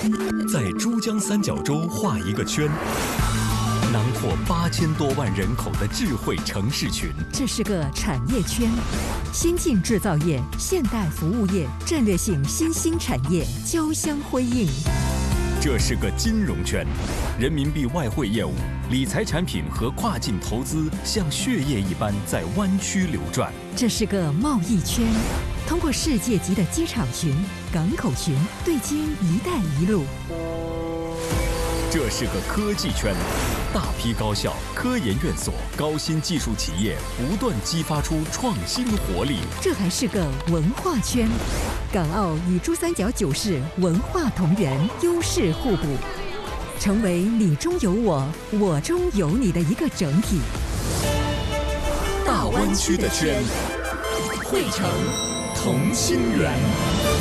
在珠江三角洲画一个圈，囊括8000多万人口的智慧城市群。 这是个产业圈，先进制造业、现代服务业、战略性新兴产业交相辉映。 这是个金融圈，人民币外汇业务、理财产品和跨境投资像血液一般在湾区流转。 这是个贸易圈，通过世界级的机场群、港口群对接“一带一路”。 这是个科技圈，大批高校、科研院所、高新技术企业不断激发出创新活力。 这还是个文化圈，港澳与珠三角9市文化同源，优势互补，成为你中有我，我中有你的一个整体。 大湾区的圈，汇成同心圆。